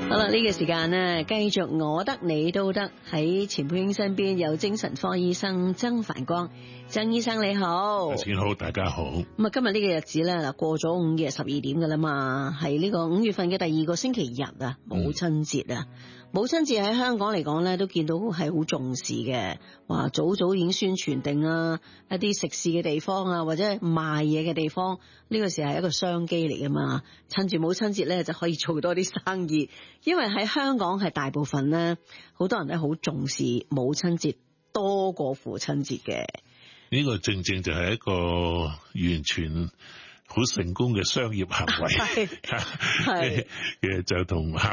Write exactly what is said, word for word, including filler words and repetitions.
好啦，呢、這個時間呢，繼續我得你都得，喺錢佩英身邊有精神科醫生曾繁光，曾醫生你好。 先好，大家好。 咁啊，今日呢個日子咧，嗱過咗午夜十二點噶啦嘛，係呢個五月份嘅第二個星期日啊，母親節啊。嗯、母親節喺香港嚟講咧，都見到係好重視嘅，話早早已經宣傳定啦，一啲食肆嘅地方啊，或者係賣嘢嘅地方，呢、這個時候係一個商機嚟噶嘛，趁住母親節咧就可以做多啲生意。因為喺香港係大部分咧，好多人咧好重視母親節多過父親節嘅。 呢個正正就係一個完全好成功嘅商業行為，係嘅就同客